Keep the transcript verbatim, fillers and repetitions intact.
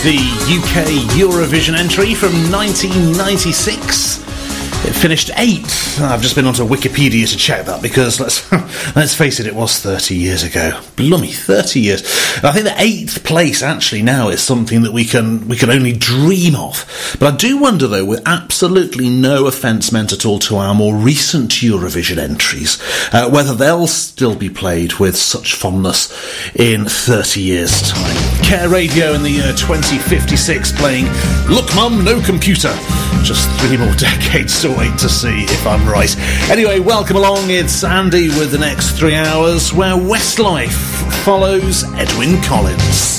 the U K Eurovision entry from nineteen ninety-six. It finished eighth. I've just been onto Wikipedia to check that because, let's let's face it, it was thirty years ago. Blummy, thirty years. And I think the eighth place actually now is something that we can we can only dream of. But I do wonder, though, with absolutely no offence meant at all to our more recent Eurovision entries, uh, whether they'll still be played with such fondness in thirty years' time. Care Radio in the year twenty fifty-six playing Look Mum, No Computer. Just three more decades to wait to see if I'm right. Anyway, welcome along. It's Andy with the next three hours where Westlife follows Edwyn Collins.